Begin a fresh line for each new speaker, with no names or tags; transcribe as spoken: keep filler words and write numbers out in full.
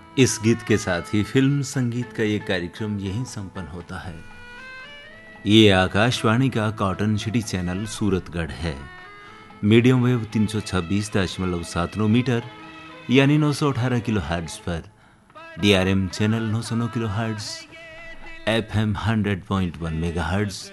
इस गीत के साथ ही फिल्म संगीत का ये कार्यक्रम यहीं संपन्न होता है। ये आकाशवाणी का कॉटन सिटी चैनल सूरतगढ़ है। मीडियम वेव तीन सौ छब्बीस दशमलव सात नौ मीटर यानी नौ सौ अठारह किलो हर्ट्ज पर, डीआरएम चैनल नौ सौ नौ kilo hertz, FM hundred point one mega hertz